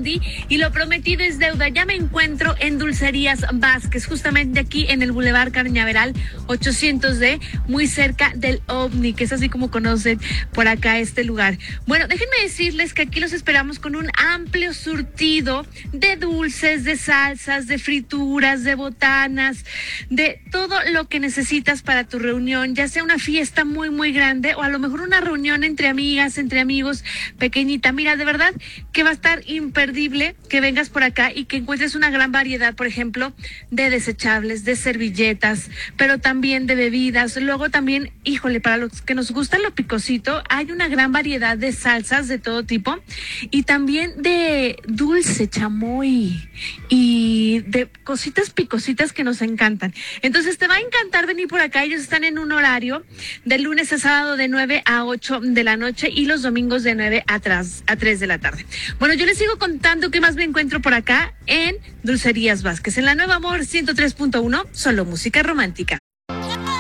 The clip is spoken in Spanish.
Andy y lo prometido es deuda. Ya me encuentro en Dulcerías Vázquez, justamente aquí en el Boulevard Cañaveral 800D, muy cerca del OVNI, que es así como conocen por acá este lugar. Bueno, déjenme decirles que aquí los esperamos con un amplio surtido de dulces, de salsas, de frituras, de botanas, de todo lo que necesitas para tu reunión, ya sea una fiesta muy, muy grande o a lo mejor una reunión entre amigas, entre amigos, pequeñita. Mira, de verdad que va a estar imperdible que vengas por acá y que encuentres una gran variedad, por ejemplo, de desechables, de servilletas, pero también de bebidas. Luego también, híjole, para los que nos gusta lo picosito, hay una gran variedad de salsas de todo tipo y también de dulce chamoy y de cositas picositas que nos encantan. Entonces te va a encantar venir por acá. Ellos están en un horario de lunes a sábado de 9 a 8 de la noche y los domingos de 9 a 3 de la tarde. Bueno, yo les sigo contando qué más me encuentro por acá en Dulcerías Vázquez, en la Nueva Amor 103.1, solo música romántica.